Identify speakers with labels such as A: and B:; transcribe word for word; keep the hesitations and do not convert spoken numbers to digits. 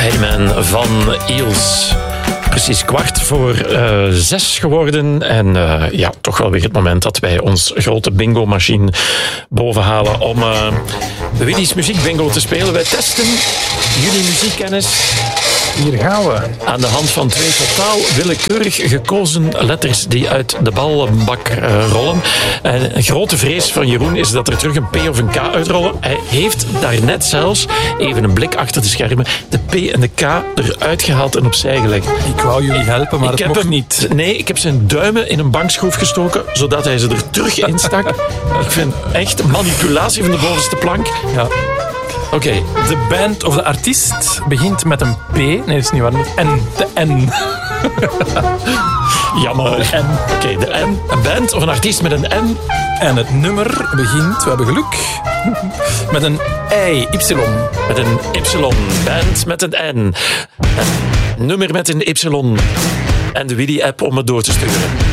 A: Heyman van Eels. Precies kwart voor uh, zes geworden. En uh, ja, toch wel weer het moment dat wij ons grote bingo-machine bovenhalen om uh, Willy's muziekbingo te spelen. Wij testen jullie muziekkennis.
B: Hier gaan we.
A: Aan de hand van twee totaal willekeurig gekozen letters die uit de ballenbak uh, rollen. En een grote vrees van Jeroen is dat er terug een P of een K uitrollen. Hij heeft daarnet zelfs, even een blik achter de schermen, de P en de K eruit gehaald en opzij gelegd.
B: Ik wou jullie helpen, maar
A: ik
B: het
A: heb
B: mocht
A: hem
B: niet.
A: Nee, ik heb zijn duimen in een bankschroef gestoken, zodat hij ze er terug in stak. Ik vind echt manipulatie van de bovenste plank.
B: Ja.
A: Oké. Okay.
B: De band of de artiest begint met een P. Nee, dat is niet waar. En de N.
A: Jammer.
B: N.
A: Oké, okay, de N. Een band of een artiest met een N.
B: En het nummer begint, we hebben geluk, met een I, Y.
A: Met een Y. Band met een N. Een nummer met een Y. En de Willy-app om het door te sturen.